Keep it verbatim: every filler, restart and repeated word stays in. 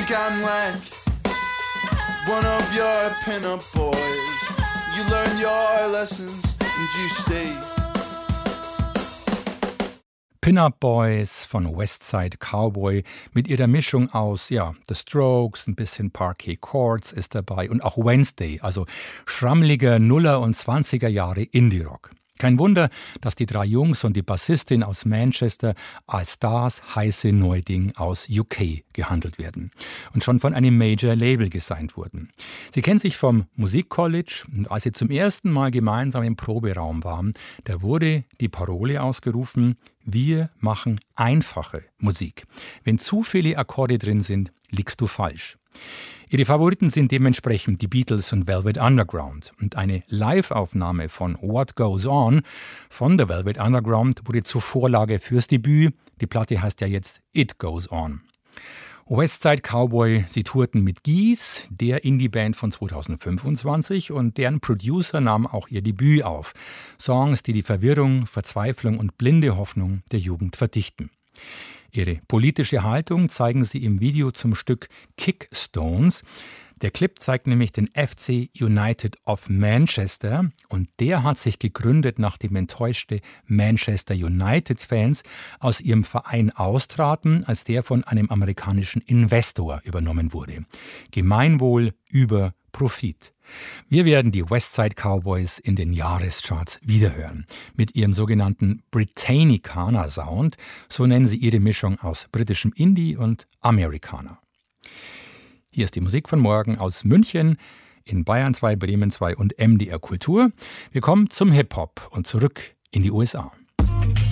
think I'm like one of your pin-up boys. You learn your lessons and you stay. Pin-Up Boys von Westside Cowboy mit ihrer Mischung aus, ja, The Strokes, ein bisschen Parquet Chords ist dabei und auch Wednesday, also schrammliger Nuller- und zwanziger Jahre Indie-Rock. Kein Wunder, dass die drei Jungs und die Bassistin aus Manchester als das heiße Neuding aus U K gehandelt werden und schon von einem Major-Label gesigned wurden. Sie kennen sich vom Musikcollege und als sie zum ersten Mal gemeinsam im Proberaum waren, da wurde die Parole ausgerufen: Wir machen einfache Musik. Wenn zu viele Akkorde drin sind, liegst du falsch. Ihre Favoriten sind dementsprechend die Beatles und Velvet Underground. Und eine Live-Aufnahme von What Goes On von The Velvet Underground wurde zur Vorlage fürs Debüt. Die Platte heißt ja jetzt It Goes On. Westside Cowboy, sie tourten mit Geese, der Indie-Band von zweitausendfünfundzwanzig, und deren Producer nahm auch ihr Debüt auf. Songs, die die Verwirrung, Verzweiflung und blinde Hoffnung der Jugend verdichten. Ihre politische Haltung zeigen sie im Video zum Stück Kickstones. Der Clip zeigt nämlich den F C United of Manchester und der hat sich gegründet, nachdem enttäuschte Manchester United-Fans aus ihrem Verein austraten, als der von einem amerikanischen Investor übernommen wurde. Gemeinwohl über Profit. Wir werden die Westside Cowboys in den Jahrescharts wiederhören. Mit ihrem sogenannten Britannicana-Sound, so nennen sie ihre Mischung aus britischem Indie und Amerikaner. Hier ist die Musik von morgen aus München, in Bayern zwei, Bremen zwei und M D R Kultur. Wir kommen zum Hip-Hop und zurück in die U S A.